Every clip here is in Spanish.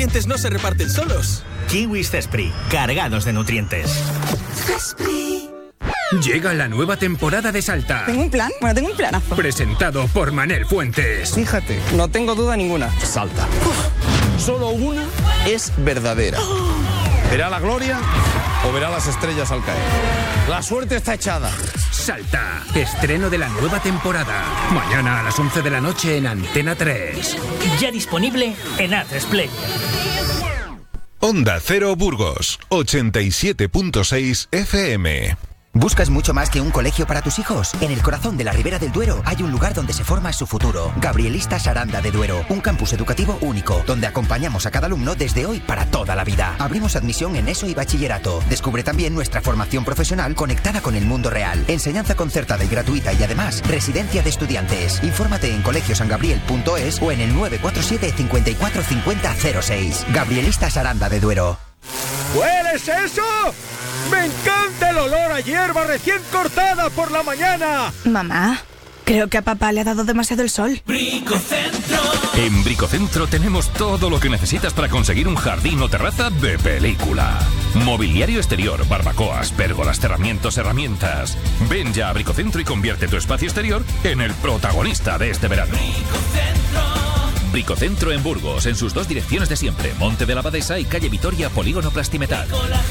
nutrientes no se reparten solos. Kiwis Cespri, cargados de nutrientes. Cespri. Llega la nueva temporada de Salta. ¿Tengo un plan? Bueno, tengo un planazo. Presentado por Manel Fuentes. Fíjate, no tengo duda ninguna. Salta. Solo una es verdadera. ¿Verá la gloria o verá las estrellas al caer? La suerte está echada. Salta, estreno de la nueva temporada. Mañana a las 11 de la noche en Antena 3. Ya disponible en Atresplay. Onda Cero Burgos, 87.6 FM. ¿Buscas mucho más que un colegio para tus hijos? En el corazón de la Ribera del Duero hay un lugar donde se forma su futuro. Gabrielistas Aranda de Duero, un campus educativo único, donde acompañamos a cada alumno desde hoy para toda la vida. Abrimos admisión en ESO y bachillerato. Descubre también nuestra formación profesional conectada con el mundo real. Enseñanza concertada y gratuita y además, residencia de estudiantes. Infórmate en colegiosangabriel.es o en el 947 54 50 06. Gabrielistas Aranda de Duero. ¿Hueles eso? ¡Me encanta el olor a hierba recién cortada por la mañana! Mamá, creo que a papá le ha dado demasiado el sol. Bricocentro. En Bricocentro tenemos todo lo que necesitas para conseguir un jardín o terraza de película. Mobiliario exterior, barbacoas, pérgolas, cerramientos, herramientas. Ven ya a Bricocentro y convierte tu espacio exterior en el protagonista de este verano. Bricocentro. Bricocentro en Burgos, en sus dos direcciones de siempre, Monte de la Abadesa y calle Vitoria, Polígono Plastimetal.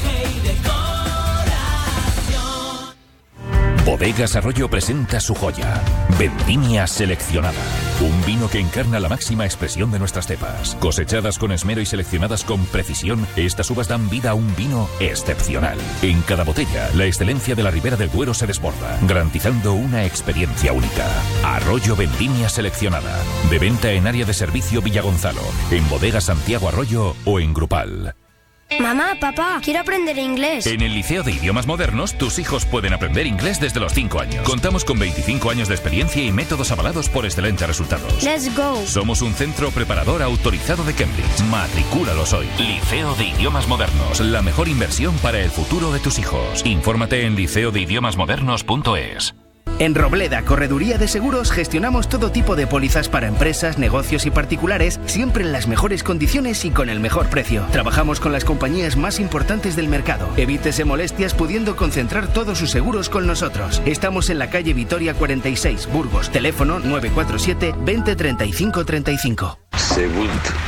Bodegas Arroyo presenta su joya, Vendimia Seleccionada. Un vino que encarna la máxima expresión de nuestras cepas. Cosechadas con esmero y seleccionadas con precisión, estas uvas dan vida a un vino excepcional. En cada botella, la excelencia de la Ribera del Duero se desborda, garantizando una experiencia única. Arroyo Vendimia Seleccionada. De venta en área de servicio Villagonzalo, en Bodega Santiago Arroyo o en Grupal. Mamá, papá, quiero aprender inglés. En el Liceo de Idiomas Modernos, tus hijos pueden aprender inglés desde los 5 años. Contamos con 25 años de experiencia y métodos avalados por excelentes resultados. Let's go. Somos un centro preparador autorizado de Cambridge. Matricúlalos hoy. Liceo de Idiomas Modernos, la mejor inversión para el futuro de tus hijos. Infórmate en liceodeidiomasmodernos.es. En Robleda, Correduría de Seguros, gestionamos todo tipo de pólizas para empresas, negocios y particulares, siempre en las mejores condiciones y con el mejor precio. Trabajamos con las compañías más importantes del mercado. Evítese molestias pudiendo concentrar todos sus seguros con nosotros. Estamos en la calle Vitoria 46, Burgos. Teléfono 947 20 35 35. Segundo.